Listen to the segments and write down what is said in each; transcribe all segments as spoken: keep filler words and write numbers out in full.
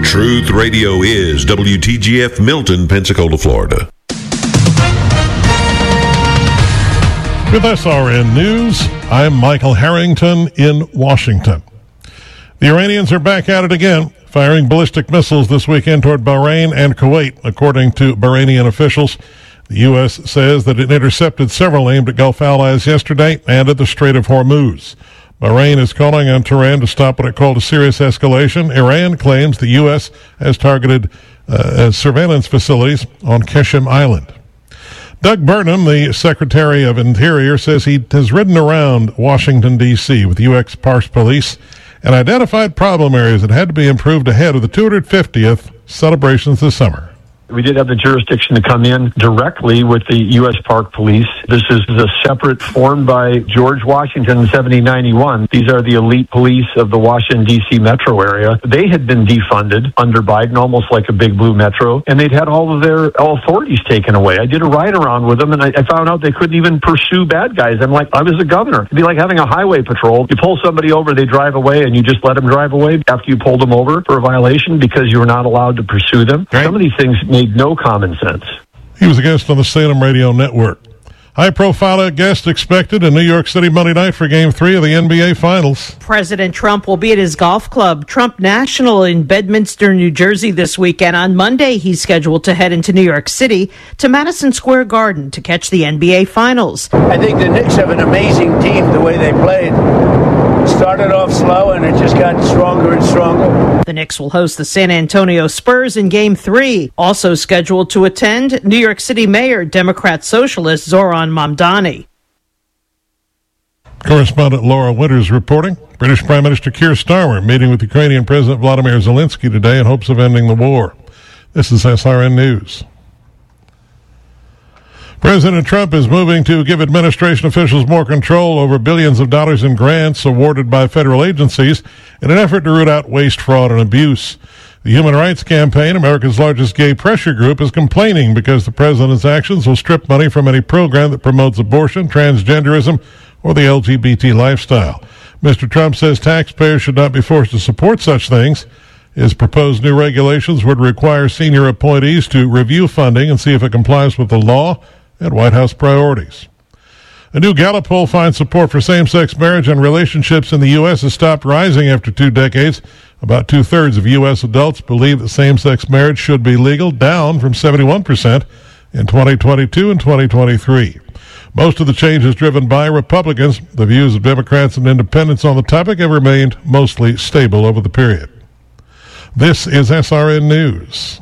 Truth Radio is W T G F Milton, Pensacola, Florida. With S R N News, I'm Michael Harrington in Washington. The Iranians are back at it again, firing ballistic missiles this weekend toward Bahrain and Kuwait, according to Bahrainian officials. The U S says that it intercepted several aimed at Gulf allies yesterday and at the Strait of Hormuz. Bahrain is calling on Tehran to stop what it called a serious escalation. Iran claims the U S has targeted uh, surveillance facilities on Qeshm Island. Doug Burnham, the Secretary of Interior, says he has ridden around Washington, D C with U S Parks Police and identified problem areas that had to be improved ahead of the two hundred fiftieth celebrations this summer. We did have the jurisdiction to come in directly with the U S Park Police. This is a separate formed by George Washington in seventeen ninety-one. These are the elite police of the Washington, D C metro area. They had been defunded under Biden, almost like a big blue metro, and they'd had all of their authorities taken away. I did a ride around with them, and I, I found out they couldn't even pursue bad guys. I'm like, I was a governor. It'd be like having a highway patrol. You pull somebody over, they drive away, and you just let them drive away after you pulled them over for a violation because you were not allowed to pursue them. Right. Some of these things made no common sense. He was a guest on the Salem Radio Network. High-profile guest expected in New York City Monday night for Game three of the N B A Finals. President Trump will be at his golf club, Trump National, in Bedminster, New Jersey this weekend. On Monday, he's scheduled to head into New York City to Madison Square Garden to catch the N B A Finals. I think the Knicks have an amazing team, the way they played. Started off slow, and it just got stronger and stronger. The Knicks will host the San Antonio Spurs in Game three. Also scheduled to attend, New York City Mayor, Democrat Socialist Zoran Mamdani. Correspondent Laura Winters reporting. British Prime Minister Keir Starmer meeting with Ukrainian President Vladimir Zelensky today in hopes of ending the war. This is S R N News. President Trump is moving to give administration officials more control over billions of dollars in grants awarded by federal agencies in an effort to root out waste, fraud, and abuse. The Human Rights Campaign, America's largest gay pressure group, is complaining because the president's actions will strip money from any program that promotes abortion, transgenderism, or the L G B T lifestyle. Mister Trump says taxpayers should not be forced to support such things. His proposed new regulations would require senior appointees to review funding and see if it complies with the law and White House priorities. A new Gallup poll finds support for same-sex marriage and relationships in the U S has stopped rising after two decades. About two-thirds of U S adults believe that same-sex marriage should be legal, down from seventy-one percent in twenty twenty-two and twenty twenty-three. Most of the change is driven by Republicans. The views of Democrats and independents on the topic have remained mostly stable over the period. This is S R N News.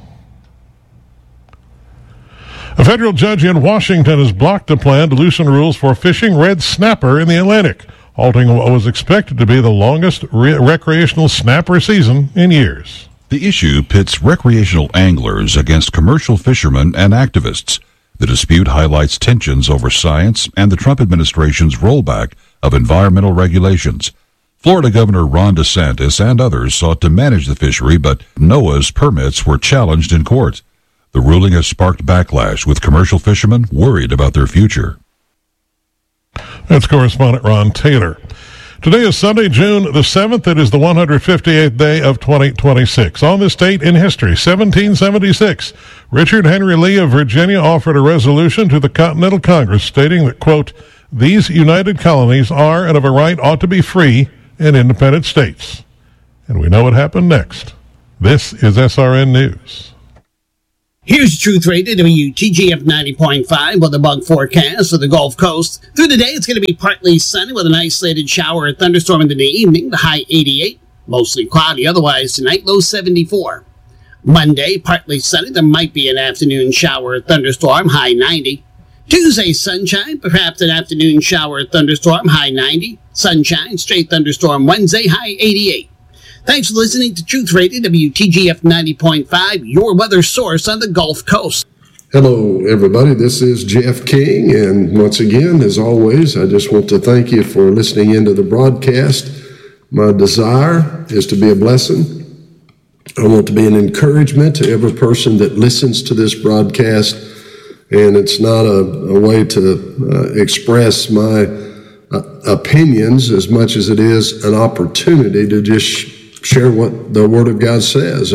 A federal judge in Washington has blocked a plan to loosen rules for fishing red snapper in the Atlantic, halting what was expected to be the longest re- recreational snapper season in years. The issue pits recreational anglers against commercial fishermen and activists. The dispute highlights tensions over science and the Trump administration's rollback of environmental regulations. Florida Governor Ron DeSantis and others sought to manage the fishery, but NOAA's permits were challenged in court. The ruling has sparked backlash, with commercial fishermen worried about their future. That's correspondent Ron Taylor. Today is Sunday, June the seventh. It is the one hundred fifty-eighth day of twenty twenty-six. On this date in history, seventeen seventy-six, Richard Henry Lee of Virginia offered a resolution to the Continental Congress stating that, quote, these united colonies are and of a right ought to be free and independent states. And we know what happened next. This is S R N News. Here's Truth Radio, W T G F ninety point five with a bug forecast for the Gulf Coast. Through the day, it's going to be partly sunny with an isolated shower or thunderstorm in the evening, the high eighty-eight. Mostly cloudy otherwise tonight, low seventy-four. Monday, partly sunny. There might be an afternoon shower or thunderstorm, high ninety. Tuesday, sunshine, perhaps an afternoon shower or thunderstorm, high ninety. Sunshine, straight thunderstorm Wednesday, high eighty-eight. Thanks for listening to Truth Radio, W T G F ninety point five, your weather source on the Gulf Coast. Hello, everybody. This is Jeff King, and once again, as always, I just want to thank you for listening into the broadcast. My desire is to be a blessing. I want to be an encouragement to every person that listens to this broadcast, and it's not a, a way to uh, express my uh, opinions as much as it is an opportunity to just share what the Word of God says. And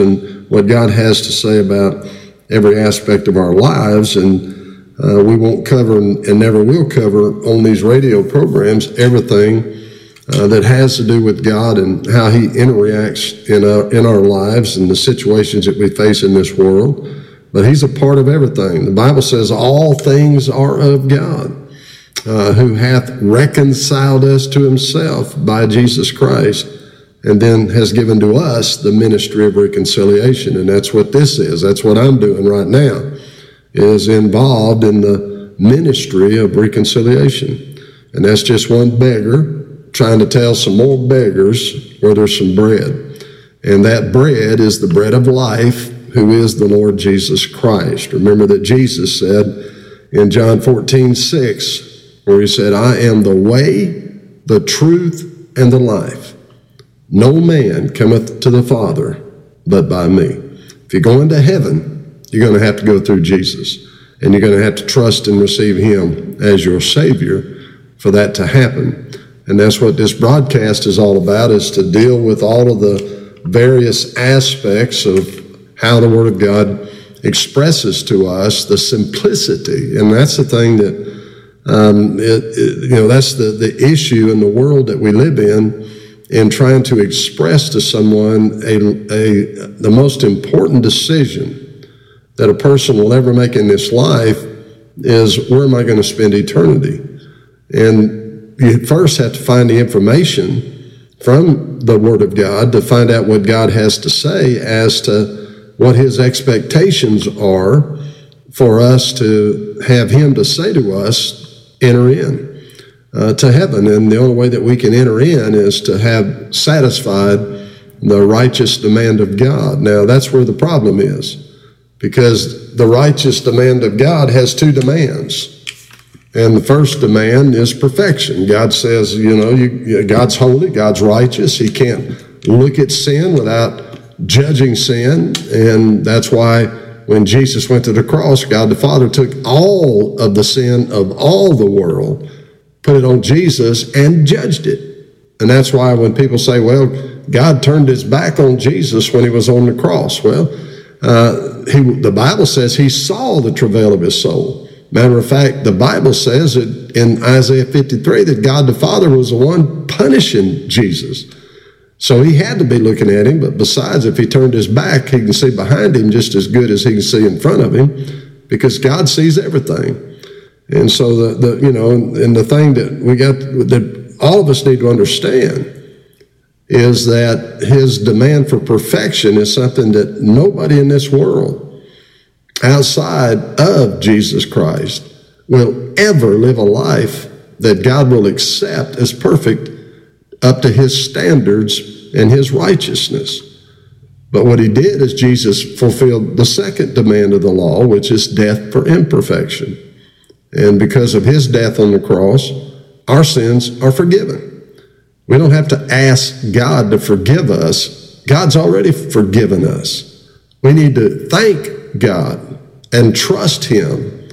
what God has to say about every aspect of our lives. And uh, we won't cover and, and never will cover on these radio programs everything uh, that has to do with God and how he interacts in our, in our lives and the situations that we face in this world. But he's a part of everything. The Bible says all things are of God, uh, who hath reconciled us to himself by Jesus Christ, and then has given to us the ministry of reconciliation. And that's what this is. That's what I'm doing right now, is involved in the ministry of reconciliation. And that's just one beggar trying to tell some more beggars where there's some bread. And that bread is the bread of life, who is the Lord Jesus Christ. Remember that Jesus said in John fourteen six, where he said, I am the way, the truth, and the life. No man cometh to the Father but by me. If you're going to heaven, you're going to have to go through Jesus. And you're going to have to trust and receive him as your Savior for that to happen. And that's what this broadcast is all about, is to deal with all of the various aspects of how the Word of God expresses to us the simplicity. And that's the thing that, um, it, it, you know, that's the, the issue in the world that we live in, in trying to express to someone a, a the most important decision that a person will ever make in this life is, where am I going to spend eternity? And you first have to find the information from the Word of God to find out what God has to say as to what his expectations are for us to have him to say to us, enter in uh, to heaven. And the only way that we can enter in is to have satisfied the righteous demand of God. Now, that's where the problem is, because the righteous demand of God has two demands. And the first demand is perfection. God says, you know, you, God's holy, God's righteous. He can't look at sin without judging sin. And that's why when Jesus went to the cross, God the Father took all of the sin of all the world, put it on Jesus, and judged it. And that's why when people say, well, God turned his back on Jesus when he was on the cross. Well, uh, he, the Bible says he saw the travail of his soul. Matter of fact, the Bible says that in Isaiah fifty-three that God the Father was the one punishing Jesus. So he had to be looking at him, but besides, if he turned his back, he can see behind him just as good as he can see in front of him, because God sees everything. And so the, the you know, and the thing that we got, that all of us need to understand, is that his demand for perfection is something that nobody in this world outside of Jesus Christ will ever live a life that God will accept as perfect up to his standards and his righteousness. But what he did is Jesus fulfilled the second demand of the law, which is death for imperfection. And because of his death on the cross, our sins are forgiven. We don't have to ask God to forgive us. God's already forgiven us. We need to thank God and trust him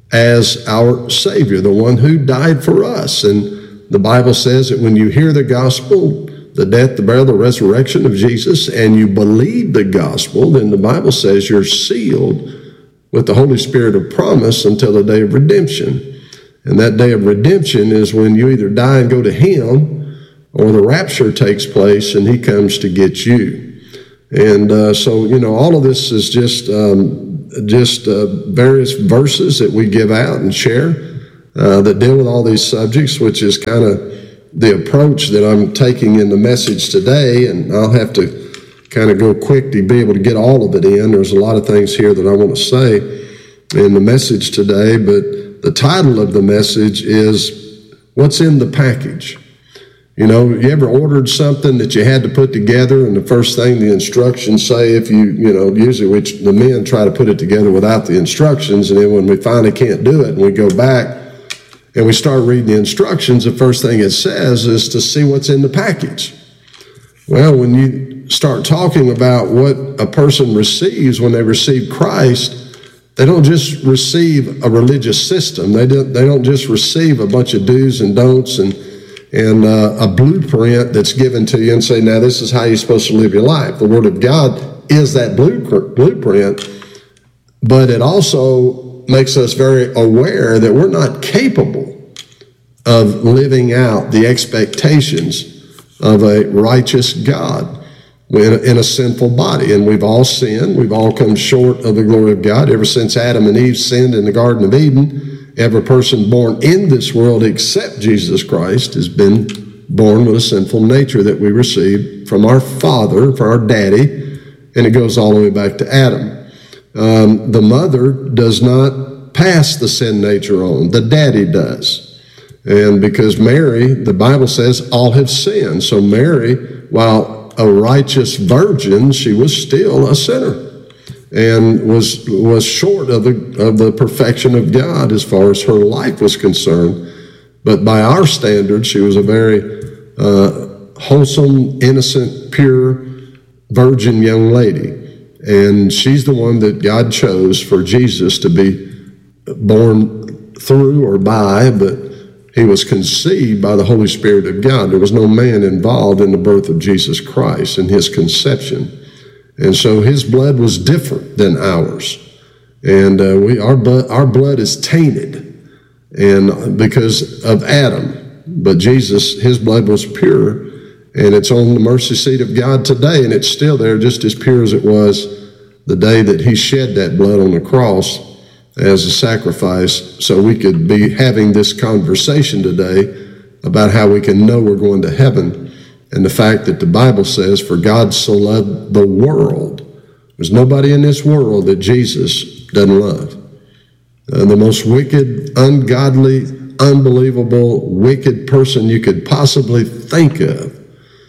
as our Savior, the one who died for us. And the Bible says that when you hear the gospel, the death, the burial, the resurrection of Jesus, and you believe the gospel, then the Bible says you're sealed with the Holy Spirit of promise until the day of redemption. And that day of redemption is when you either die and go to him, or the rapture takes place and he comes to get you. And uh, so, you know, all of this is just, um, just uh, various verses that we give out and share Uh, that deal with all these subjects, which is kind of the approach that I'm taking in the message today. And I'll have to kind of go quick to be able to get all of it in. There's a lot of things here that I want to say in the message today, but the title of the message is, What's in the Package? You know, you ever ordered something that you had to put together, and the first thing the instructions say, if you, you know, usually we, the men try to put it together without the instructions, and then when we finally can't do it and we go back, and we start reading the instructions, the first thing it says is to see what's in the package. Well, when you start talking about what a person receives when they receive Christ, they don't just receive a religious system. They don't, they don't just receive a bunch of do's and don'ts and, and uh, a blueprint that's given to you and say, now this is how you're supposed to live your life. The Word of God is that blueprint, but it also makes us very aware that we're not capable of living out the expectations of a righteous God in a sinful body. And we've all sinned. We've all come short of the glory of God. Ever since Adam and Eve sinned in the Garden of Eden, every person born in this world except Jesus Christ has been born with a sinful nature that we received from our father, from our daddy, and it goes all the way back to Adam. Um, the mother does not pass the sin nature on. The daddy does. And because Mary, the Bible says, all have sinned. So Mary, while a righteous virgin, she was still a sinner and was was short of the of the perfection of God as far as her life was concerned. But by our standards, she was a very uh, wholesome, innocent, pure, virgin young lady. And she's the one that God chose for Jesus to be born through or by, but he was conceived by the Holy Spirit of God. There was no man involved in the birth of Jesus Christ and his conception. And so his blood was different than ours. And uh, we our, bu- our blood is tainted and because of Adam. But Jesus, his blood was pure, and it's on the mercy seat of God today, and it's still there just as pure as it was the day that he shed that blood on the cross as a sacrifice, so we could be having this conversation today about how we can know we're going to heaven, and the fact that the Bible says, for God so loved the world. There's nobody in this world that Jesus doesn't love. Uh, the most wicked, ungodly, unbelievable, wicked person you could possibly think of,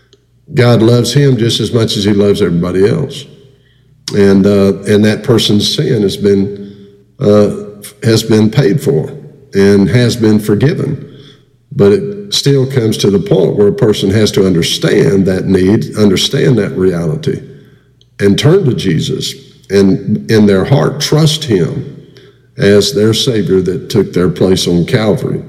God loves him just as much as he loves everybody else. And uh, and that person's sin has been Uh, has been paid for and has been forgiven. But it still comes to the point where a person has to understand that need, understand that reality, and turn to Jesus and in their heart trust him as their Savior that took their place on Calvary.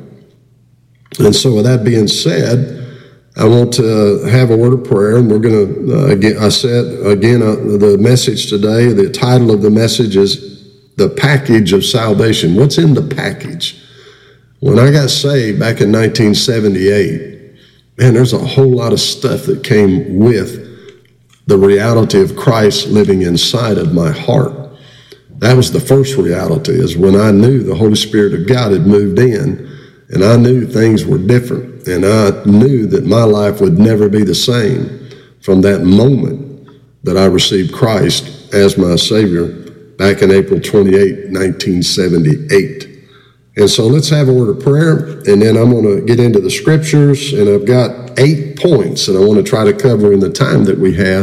And so with that being said, I want to have a word of prayer, and we're going to, uh, again, I said, again, uh, the message today, the title of the message is The Package of Salvation. What's in the package? When I got saved back in nineteen seventy-eight, man, there's a whole lot of stuff that came with the reality of Christ living inside of my heart. That was the first reality, is when I knew the Holy Spirit of God had moved in, and I knew things were different, and I knew that my life would never be the same from that moment that I received Christ as my Savior back in April twenty-eighth, nineteen seventy-eight. And so let's have a word of prayer, and then I'm going to get into the scriptures, and I've got eight points that I want to try to cover in the time that we have.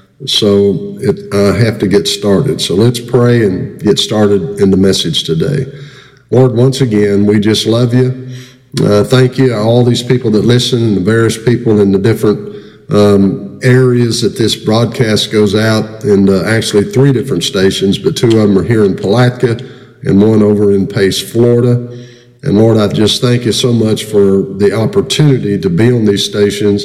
So it, I have to get started. So let's pray and get started in the message today. Lord, once again, we just love you. Uh, thank you, all these people that listen, the various people in the different um, areas that this broadcast goes out, and uh, actually three different stations, but two of them are here in Palatka and one over in Pace, Florida. And Lord, I just thank you so much for the opportunity to be on these stations.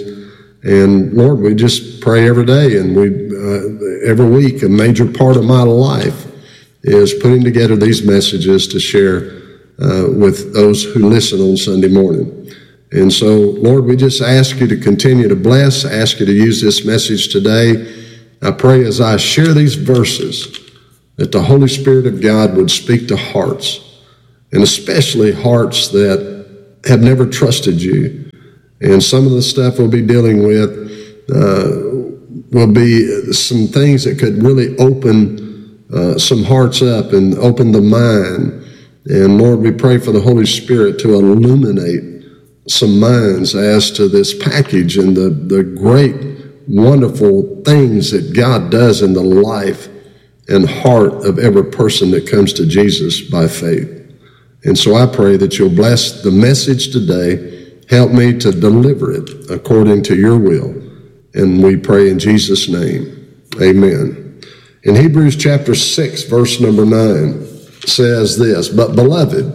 And Lord, we just pray every day, and we uh, every week, a major part of my life is putting together these messages to share uh, with those who listen on Sunday morning. And so, Lord, we just ask you to continue to bless, ask you to use this message today. I pray as I share these verses that the Holy Spirit of God would speak to hearts, and especially hearts that have never trusted you. And some of the stuff we'll be dealing with uh, will be some things that could really open uh, some hearts up and open the mind. And Lord, we pray for the Holy Spirit to illuminate some minds as to this package and the, the great, wonderful things that God does in the life and heart of every person that comes to Jesus by faith. And so I pray that you'll bless the message today. Help me to deliver it according to your will. And we pray in Jesus' name. Amen. In Hebrews chapter six, verse number nine, says this, "But beloved,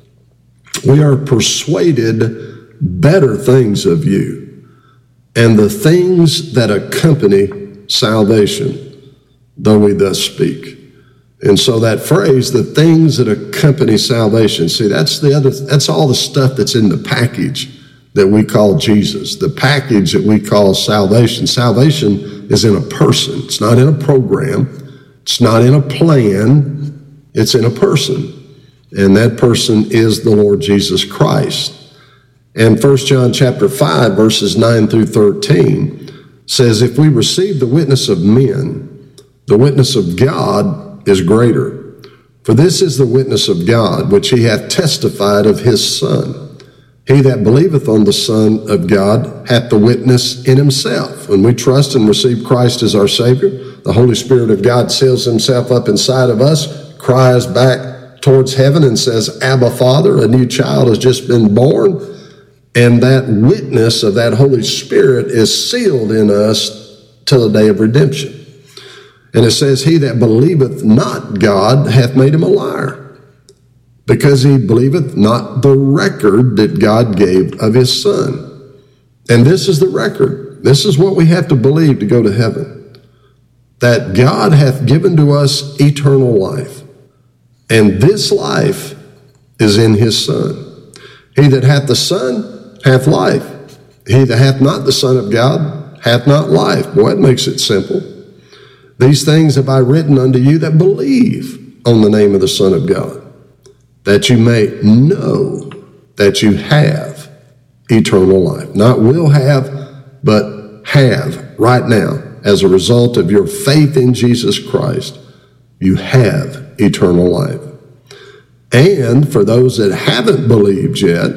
we are persuaded better things of you, and the things that accompany salvation, though we thus speak. And so that phrase, the things that accompany salvation, see, that's the other, that's all the stuff that's in the package that we call Jesus, the package that we call salvation. Salvation is in a person. It's not in a program. It's not in a plan. It's in a person. And that person is the Lord Jesus Christ. And First John chapter five, verses nine through thirteen says, if we receive the witness of men, the witness of God is greater. For this is the witness of God, which he hath testified of his Son. He that believeth on the Son of God hath the witness in himself. When we trust and receive Christ as our Savior, the Holy Spirit of God seals himself up inside of us, cries back towards heaven and says, Abba, Father, a new child has just been born. And that witness of that Holy Spirit is sealed in us till the day of redemption. And it says, he that believeth not God hath made him a liar, because he believeth not the record that God gave of his Son. And this is the record. This is what we have to believe to go to heaven, that God hath given to us eternal life, and this life is in his Son. He that hath the Son hath life. He that hath not the Son of God hath not life. Boy, that makes it simple. These things have I written unto you that believe on the name of the Son of God, that you may know that you have eternal life. Not will have, but have right now. As a result of your faith in Jesus Christ, you have eternal life. And for those that haven't believed yet,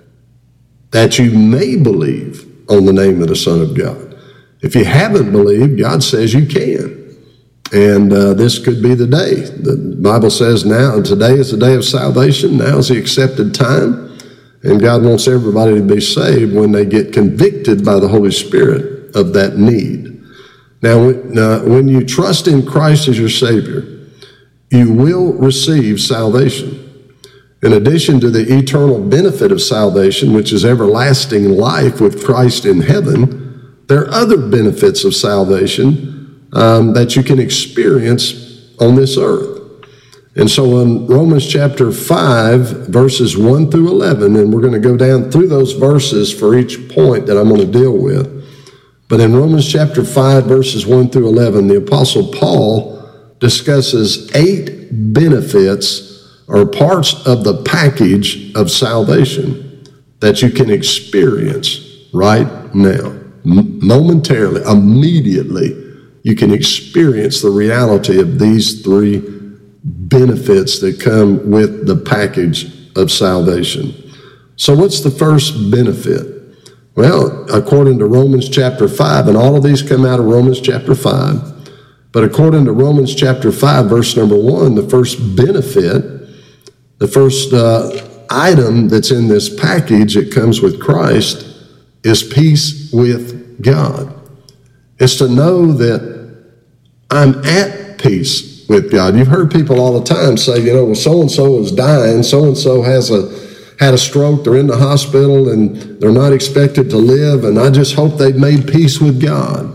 that you may believe on the name of the Son of God. If you haven't believed, God says you can. And uh, this could be the day. The Bible says now, today is the day of salvation. Now is the accepted time. And God wants everybody to be saved when they get convicted by the Holy Spirit of that need. Now, uh, when you trust in Christ as your Savior, you will receive salvation. In addition to the eternal benefit of salvation, which is everlasting life with Christ in heaven, there are other benefits of salvation Um, that you can experience on this earth. And so in Romans chapter five, verses one through eleven, and we're going to go down through those verses for each point that I'm going to deal with. But in Romans chapter five, verses one through eleven, the Apostle Paul discusses eight benefits or parts of the package of salvation that you can experience right now, m- momentarily, immediately. You can experience the reality of these three benefits that come with the package of salvation. So what's the first benefit? Well, according to Romans chapter five, and all of these come out of Romans chapter five, but according to Romans chapter five, verse number one, the first benefit, the first uh, item that's in this package that comes with Christ is peace with God. It's to know that I'm at peace with God. You've heard people all the time say, you know, well, so-and-so is dying, so-and-so has a had a stroke, they're in the hospital, and they're not expected to live, and I just hope they've made peace with God.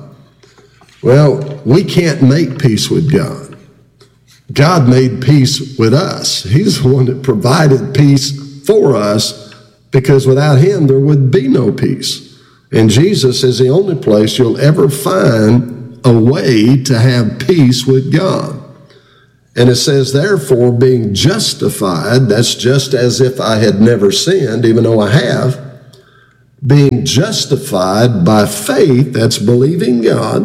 Well, we can't make peace with God. God made peace with us. He's the one that provided peace for us, because without him, there would be no peace. And Jesus is the only place you'll ever find a way to have peace with God. And it says, therefore, being justified, that's just as if I had never sinned, even though I have, being justified by faith, that's believing God,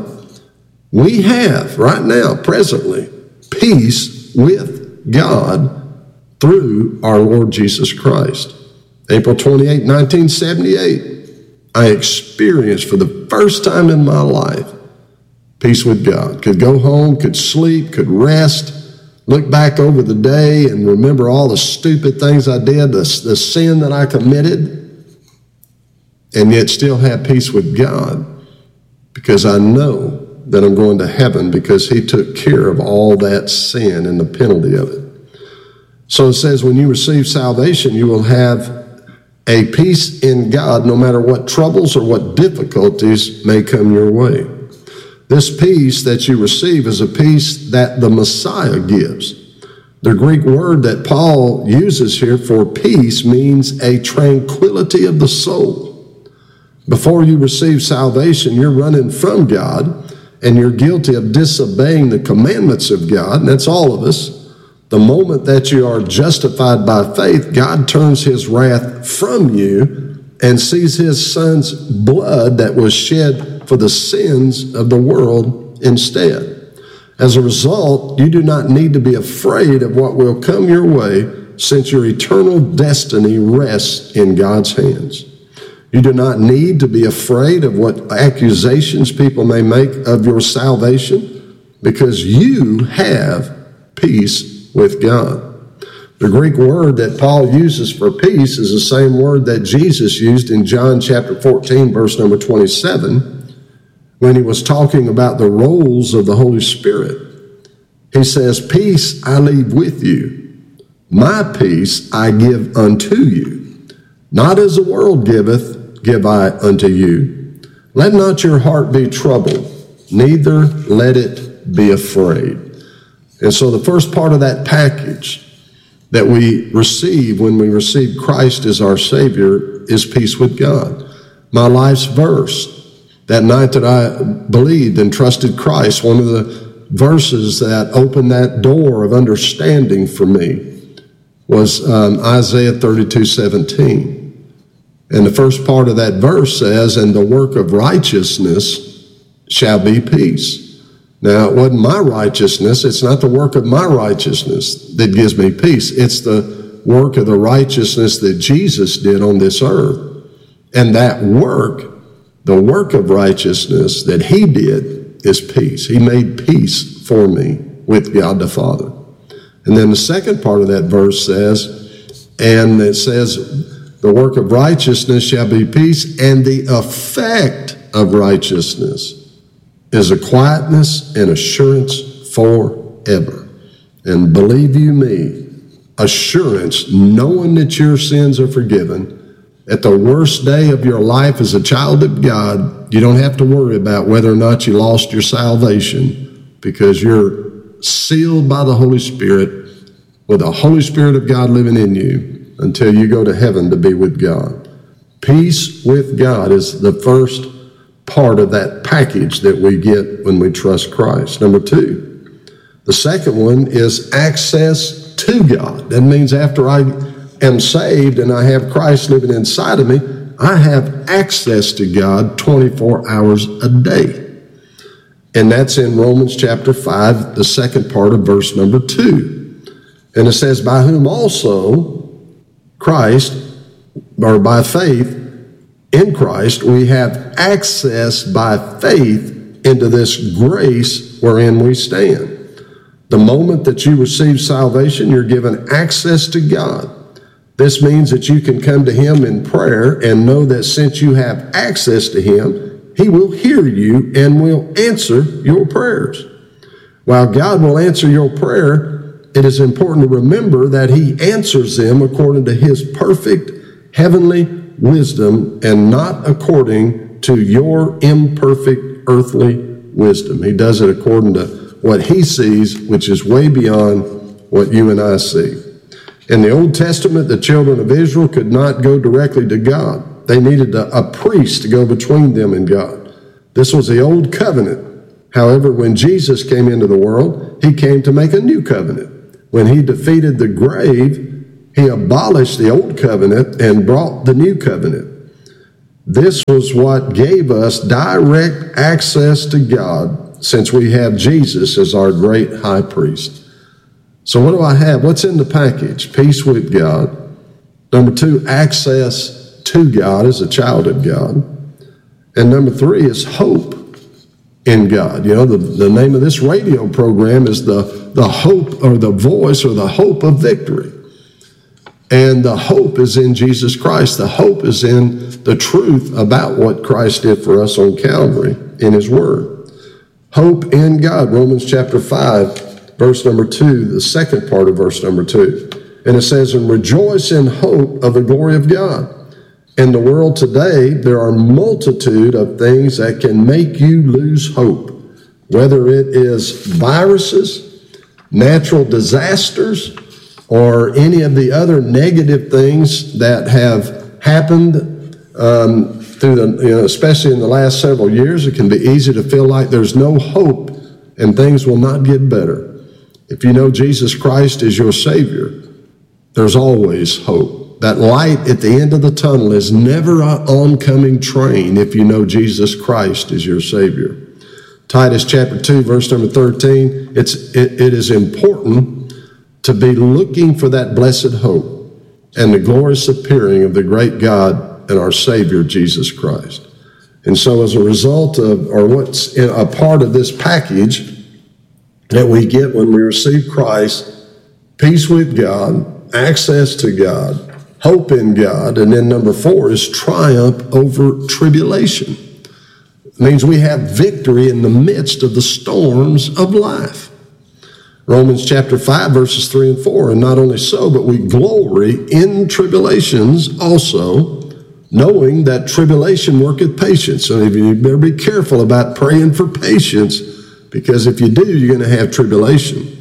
we have right now, presently, peace with God through our Lord Jesus Christ. April twenty-eighth, nineteen seventy-eight, I experienced for the first time in my life peace with God. Could go home, could sleep, could rest, look back over the day and remember all the stupid things I did, the, the sin that I committed, and yet still have peace with God, because I know that I'm going to heaven because he took care of all that sin and the penalty of it. So it says when you receive salvation, you will have a peace in God no matter what troubles or what difficulties may come your way. This peace that you receive is a peace that the Messiah gives. The Greek word that Paul uses here for peace means a tranquility of the soul. Before you receive salvation, you're running from God, and you're guilty of disobeying the commandments of God, and that's all of us. The moment that you are justified by faith, God turns his wrath from you and sees his son's blood that was shed for the sins of the world instead. As a result, you do not need to be afraid of what will come your way, since your eternal destiny rests in God's hands. You do not need to be afraid of what accusations people may make of your salvation, because you have peace with God. The Greek word that Paul uses for peace is the same word that Jesus used in John chapter fourteen, verse number twenty-seven, when he was talking about the roles of the Holy Spirit. He says, "Peace I leave with you, my peace I give unto you. Not as the world giveth, give I unto you. Let not your heart be troubled, neither let it be afraid." And so the first part of that package that we receive when we receive Christ as our Savior is peace with God. My life's verse, that night that I believed and trusted Christ, one of the verses that opened that door of understanding for me was um, Isaiah thirty-two seventeen. And the first part of that verse says, "And the work of righteousness shall be peace." Now, it wasn't my righteousness. It's not the work of my righteousness that gives me peace. It's the work of the righteousness that Jesus did on this earth. And that work, the work of righteousness that he did, is peace. He made peace for me with God the Father. And then the second part of that verse says, and it says, "The work of righteousness shall be peace, and the effect of righteousness is a quietness and assurance forever." And believe you me, assurance, knowing that your sins are forgiven, at the worst day of your life as a child of God, you don't have to worry about whether or not you lost your salvation, because you're sealed by the Holy Spirit with the Holy Spirit of God living in you until you go to heaven to be with God. Peace with God is the first part of that package that we get when we trust Christ. Number two, the second one is access to God. That means after I am saved and I have Christ living inside of me, I have access to God twenty-four hours a day. And that's in Romans chapter five, the second part of verse number two. And it says, "By whom also Christ," or by faith in Christ, "we have access by faith into this grace wherein we stand." The moment that you receive salvation, you're given access to God. This means that you can come to him in prayer and know that since you have access to him, he will hear you and will answer your prayers. While God will answer your prayer, it is important to remember that he answers them according to his perfect heavenly wisdom and not according to your imperfect earthly wisdom. He does it according to what he sees, which is way beyond what you and I see. In the Old Testament, the children of Israel could not go directly to God. They needed a, a priest to go between them and God. This was the old covenant. However, when Jesus came into the world, he came to make a new covenant. When he defeated the grave, he abolished the old covenant and brought the new covenant. This was what gave us direct access to God, since we have Jesus as our great high priest. So what do I have? What's in the package? Peace with God. Number two, access to God as a child of God. And number three is hope in God. You know, the, the name of this radio program is the, the hope, or the voice, or the hope of victory. And the hope is in Jesus Christ. The hope is in the truth about what Christ did for us on Calvary in his word. Hope in God. Romans chapter five, verse number two, the second part of verse number two. And it says, "And rejoice in hope of the glory of God." In the world today, there are a multitude of things that can make you lose hope. whether it is viruses, natural disasters, or any of the other negative things that have happened um, through the, you know, especially in the last several years. It can be easy to feel like there's no hope and things will not get better. If you know Jesus Christ is your Savior, there's always hope. That light at the end of the tunnel is never an oncoming train if you know Jesus Christ is your Savior. Titus chapter two, verse number thirteen, it's, it, it is important to be looking for that blessed hope and the glorious appearing of the great God and our Savior, Jesus Christ. And so as a result of, or what's in a part of this package that we get when we receive Christ, peace with God, access to God, hope in God, and then number four is triumph over tribulation. It means we have victory in the midst of the storms of life. Romans chapter five, verses three and four, and not only so, but we glory in tribulations also, knowing that tribulation worketh patience. So you better be careful about praying for patience, because if you do, you're going to have tribulation.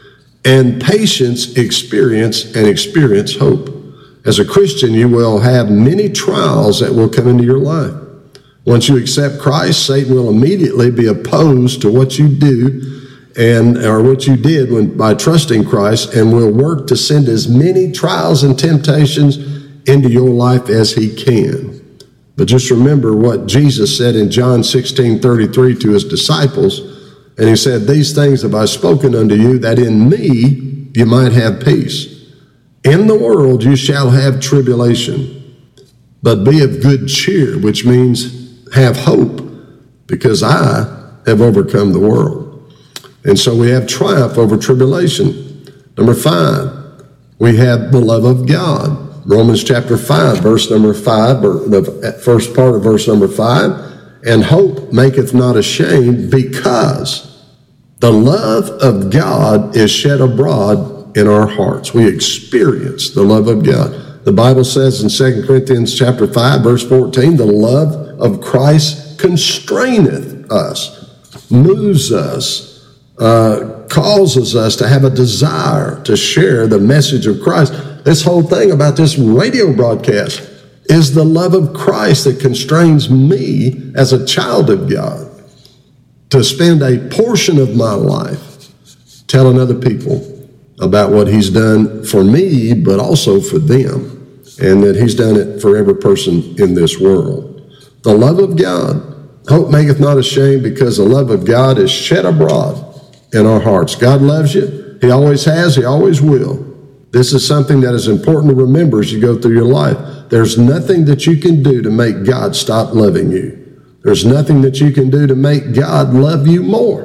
And patience, experience, and experience hope. As a Christian, you will have many trials that will come into your life. Once you accept Christ, Satan will immediately be opposed to what you do and or what you did when by trusting Christ, and will work to send as many trials and temptations into your life as he can. But just remember what Jesus said in John sixteen thirty-three to his disciples, and he said, "These things have I spoken unto you, that in me you might have peace. In the world you shall have tribulation, but be of good cheer," which means have hope, because I have overcome the world. And so we have triumph over tribulation. Number five, we have the love of God. Romans chapter five, verse number five, or the first part of verse number five, and hope maketh not ashamed, because the love of God is shed abroad in our hearts. We experience the love of God. The Bible says in Second Corinthians chapter five, verse fourteen, the love of Christ constraineth us, moves us, uh, causes us to have a desire to share the message of Christ. This whole thing about this radio broadcast is the love of Christ that constrains me as a child of God to spend a portion of my life telling other people about what he's done for me, but also for them, and that he's done it for every person in this world. The love of God, hope maketh not ashamed, because the love of God is shed abroad in our hearts. God loves you. He always has. He always will. This is something that is important to remember as you go through your life. There's nothing that you can do to make God stop loving you. There's nothing that you can do to make God love you more.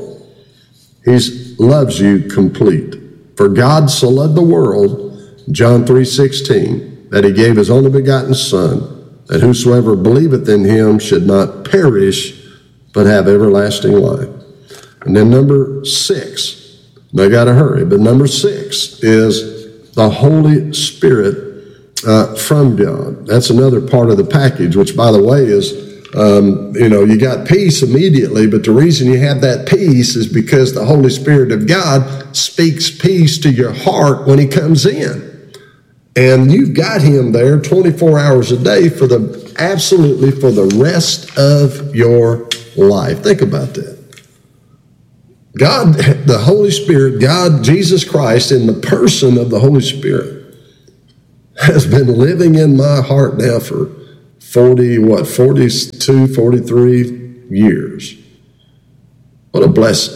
He loves you complete. For God so loved the world, John three sixteen, that he gave his only begotten Son, that whosoever believeth in him should not perish, but have everlasting life. And then number six, I got to hurry, but number six is the Holy Spirit uh, from God. That's another part of the package, which, by the way, is, um, you know, you got peace immediately, but the reason you have that peace is because the Holy Spirit of God speaks peace to your heart when he comes in. And you've got him there twenty-four hours a day for the, absolutely for the rest of your life. Think about that. God, the Holy Spirit, God, Jesus Christ, in the person of the Holy Spirit, has been living in my heart now for forty, what, forty-two, forty-three years. What a blessing.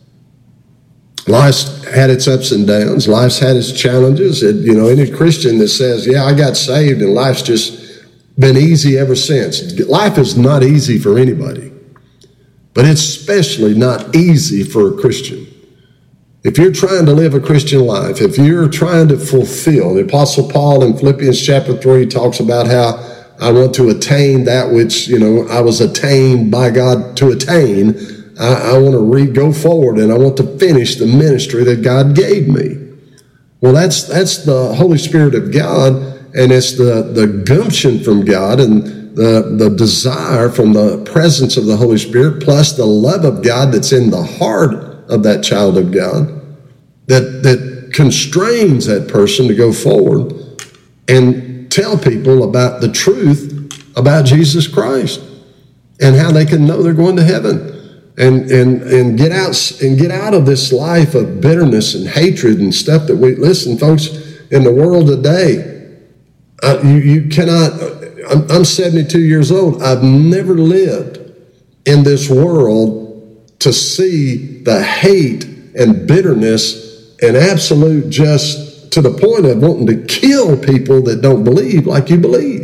Life's had its ups and downs. Life's had its challenges. It, you know, any Christian that says, yeah, I got saved and life's just been easy ever since. Life is not easy for anybody. But it's especially not easy for a Christian. If you're trying to live a Christian life, if you're trying to fulfill, the Apostle Paul in Philippians chapter three talks about how I want to attain that which, you know, I was attained by God to attain. I, I want to re- go forward and I want to finish the ministry that God gave me. Well, that's that's the Holy Spirit of God, and it's the, the gumption from God, and the, the desire from the presence of the Holy Spirit, plus the love of God that's in the heart of that child of God, that, that constrains that person to go forward and tell people about the truth about Jesus Christ and how they can know they're going to heaven. And, and and get out and get out of this life of bitterness and hatred and stuff that we listen, folks. In the world today, uh, you you cannot. I'm, I'm seventy-two years old. I've never lived in this world to see the hate and bitterness and absolute, just to the point of wanting to kill people that don't believe like you believe.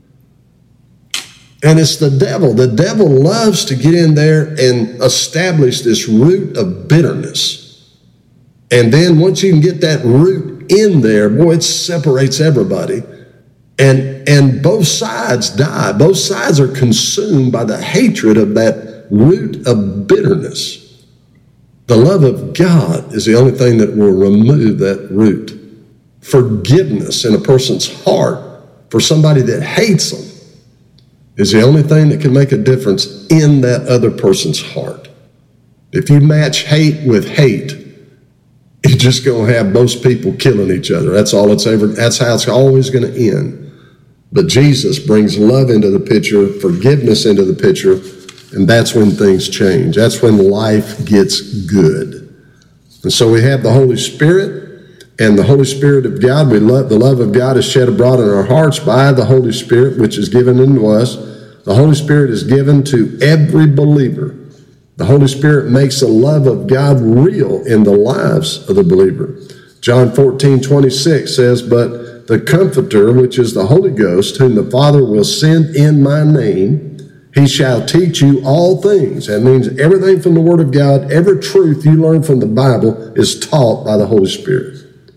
And it's the devil. The devil loves to get in there and establish this root of bitterness. And then once you can get that root in there, boy, it separates everybody. And, and both sides die. Both sides are consumed by the hatred of that root of bitterness. The love of God is the only thing that will remove that root. Forgiveness in a person's heart for somebody that hates them is the only thing that can make a difference in that other person's heart. If you match hate with hate, you're just going to have most people killing each other. That's all it's ever, that's how it's always going to end. But Jesus brings love into the picture, forgiveness into the picture, and that's when things change. That's when life gets good. And so we have the Holy Spirit, and the Holy Spirit of God. We love, the love of God is shed abroad in our hearts by the Holy Spirit, which is given unto us. The Holy Spirit is given to every believer. The Holy Spirit makes the love of God real in the lives of the believer. John fourteen twenty-six says, "But the Comforter, which is the Holy Ghost, whom the Father will send in my name, he shall teach you all things." That means everything from the Word of God, every truth you learn from the Bible is taught by the Holy Spirit.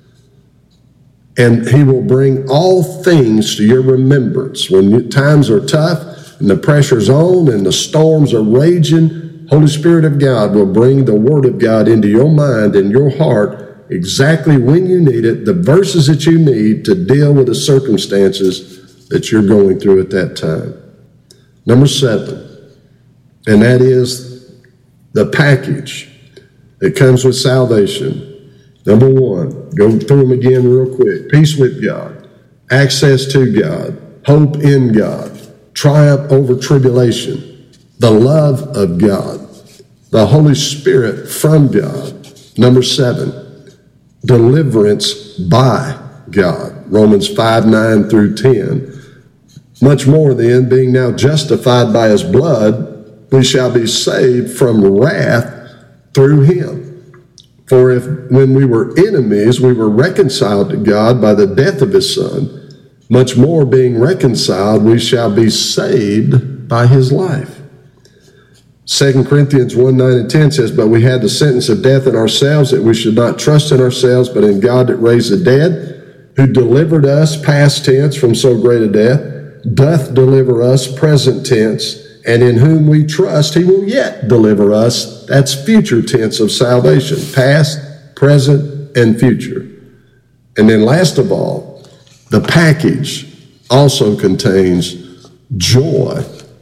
And he will bring all things to your remembrance. When you, times are tough and the pressure's on and the storms are raging, Holy Spirit of God will bring the Word of God into your mind and your heart exactly when you need it, the verses that you need to deal with the circumstances that you're going through at that time. Number seven, and that is the package that comes with salvation. Number one, go through them again real quick. Peace with God, access to God, hope in God, triumph over tribulation, the love of God, the Holy Spirit from God. Number seven, deliverance by God. Romans five, nine through ten. Much more then, being now justified by his blood, we shall be saved from wrath through him. For if when we were enemies, we were reconciled to God by the death of his Son, much more being reconciled, we shall be saved by his life. Second Corinthians one, nine and ten says, "But we had the sentence of death in ourselves, that we should not trust in ourselves, but in God that raised the dead, who delivered us," past tense, "from so great a death, doth deliver us," present tense, "and in whom we trust, he will yet deliver us." That's future tense of salvation, past, present, and future. And then last of all, the package also contains joy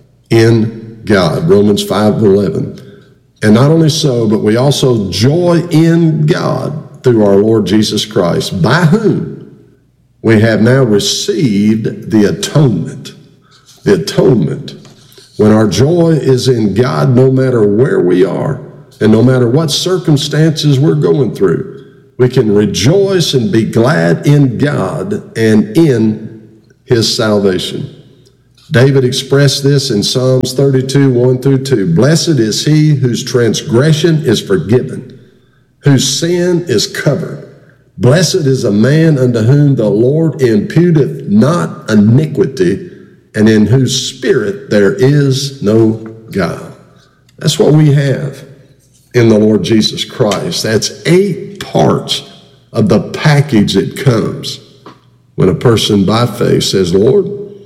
in God, Romans five, eleven. And not only so, but we also joy in God through our Lord Jesus Christ, by whom we have now received the atonement. The atonement. When our joy is in God, no matter where we are, and no matter what circumstances we're going through, we can rejoice and be glad in God and in his salvation. David expressed this in Psalms thirty-two, one through two. "Blessed is he whose transgression is forgiven, whose sin is covered. Blessed is a man unto whom the Lord imputeth not iniquity, and in whose spirit there is no guile." That's what we have in the Lord Jesus Christ. That's eight parts of the package that comes when a person by faith says, "Lord,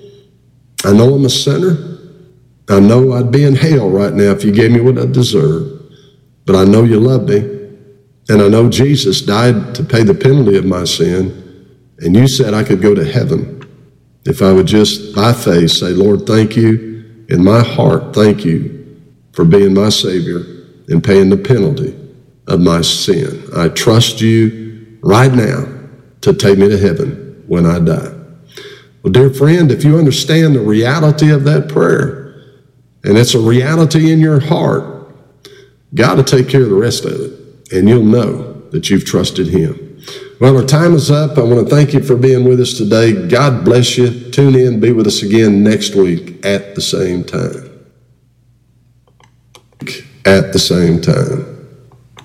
I know I'm a sinner. I know I'd be in hell right now if you gave me what I deserve, but I know you love me, and I know Jesus died to pay the penalty of my sin, and you said I could go to heaven, if I would just, by faith, say, Lord, thank you. In my heart, thank you for being my Savior and paying the penalty of my sin. I trust you right now to take me to heaven when I die. Well, dear friend, if you understand the reality of that prayer, and it's a reality in your heart, God will take care of the rest of it, and you'll know that you've trusted him. Well, our time is up. I want to thank you for being with us today. God bless you. Tune in. Be with us again next week at the same time. At the same time.